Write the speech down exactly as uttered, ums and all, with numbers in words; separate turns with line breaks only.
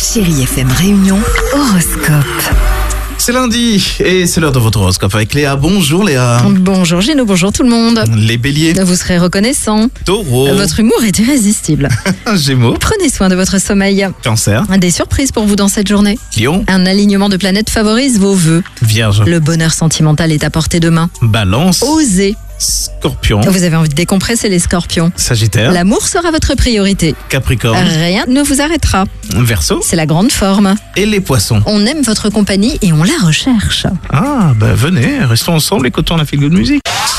Chérie F M Réunion, horoscope.
C'est lundi et c'est l'heure de votre horoscope avec Léa. Bonjour Léa.
Bonjour Gino, bonjour tout le monde.
Les béliers.
Vous serez reconnaissant.
Taureau.
Votre humour est irrésistible.
Gémeaux.
Prenez soin de votre sommeil.
Cancer.
Des surprises pour vous dans cette journée.
Lion.
Un alignement de planètes favorise vos vœux.
Vierge.
Le bonheur sentimental est à portée de main.
Balance.
Osez.
Scorpion.
Vous avez envie de décompresser les scorpions.
Sagittaire.
L'amour sera votre priorité.
Capricorne.
Rien ne vous arrêtera.
Verseau.
C'est la grande forme.
Et les poissons.
On aime votre compagnie et on la recherche.
Ah, bah venez, restons ensemble, écoutons la feel good music.